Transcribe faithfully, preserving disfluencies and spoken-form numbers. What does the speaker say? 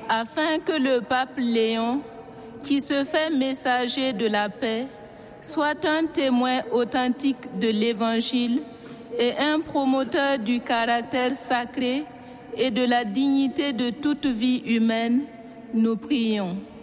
afin que le pape Léon, qui se fait messager de la paix, soit un témoin authentique de l'Évangile et un promoteur du caractère sacré et de la dignité de toute vie humaine, nous prions.